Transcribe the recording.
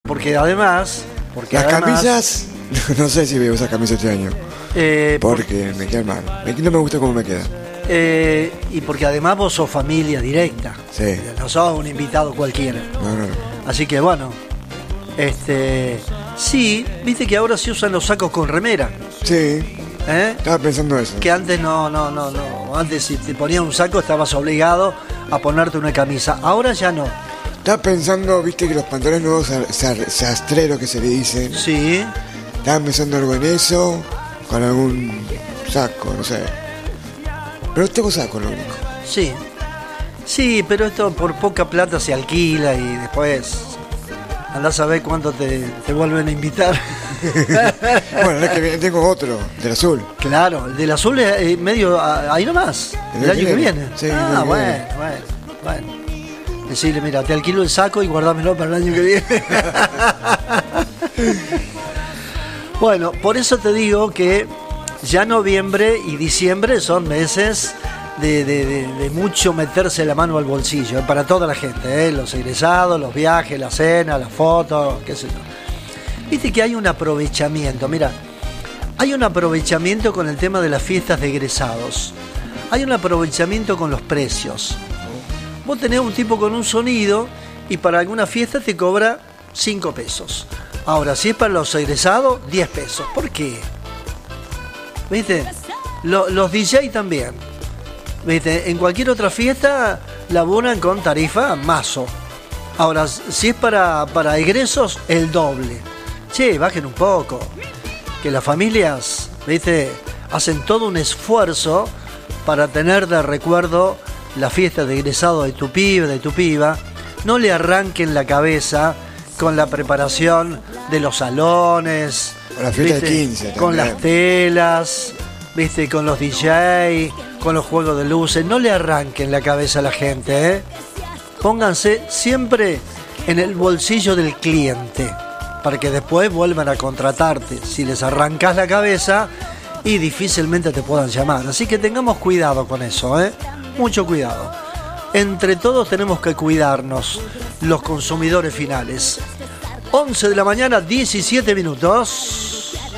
porque además... Las camisas, no sé si voy a usar camisas este año. Porque me quedan mal. No me gusta cómo me queda. Y porque además vos sos familia directa. Sí. No sos un invitado cualquiera. No. Así que bueno. Sí, viste que ahora se usan los sacos con remera. Sí. Estaba pensando eso. Que antes no. Antes si te ponías un saco estabas obligado a ponerte una camisa. Ahora ya no. Estaba pensando, viste que los pantalones nuevos sastreros que se le dicen. Sí. Estaba pensando algo en eso, con algún saco, no sé. Pero tengo saco, lo único. Sí. Sí, pero esto por poca plata se alquila y después andás a ver cuánto te vuelven a invitar. Bueno, es que tengo otro, del azul. Claro, el del azul es medio ahí nomás, el año que viene. Sí, bueno. Decirle, mira, te alquilo el saco y guardámelo para el año que viene. Bueno, por eso te digo que ya noviembre y diciembre son meses de mucho meterse la mano al bolsillo, para toda la gente, los egresados, los viajes, la cena, las fotos, qué sé yo. Viste que hay un aprovechamiento, mira, hay un aprovechamiento con el tema de las fiestas de egresados, hay un aprovechamiento con los precios. Vos tenés un tipo con un sonido y para alguna fiesta te cobra 5 pesos. Ahora, si es para los egresados, 10 pesos. ¿Por qué? ¿Viste? Los DJ también. ¿Viste? En cualquier otra fiesta laburan con tarifa mazo. Ahora, si es para egresos, el doble. Che, bajen un poco. Que las familias, ¿viste? Hacen todo un esfuerzo para tener de recuerdo la fiesta de egresado de tu pibe, de tu piba. No le arranquen la cabeza con la preparación de los salones, con la fiesta de 15 con las telas, ¿viste? Con los DJ, con los juegos de luces. No le arranquen la cabeza a la gente, Pónganse siempre en el bolsillo del cliente para que después vuelvan a contratarte. Si les arrancas la cabeza, y difícilmente te puedan llamar. Así que tengamos cuidado con eso, mucho cuidado. Entre todos tenemos que cuidarnos, los consumidores finales. 11 de la mañana, 17 minutos.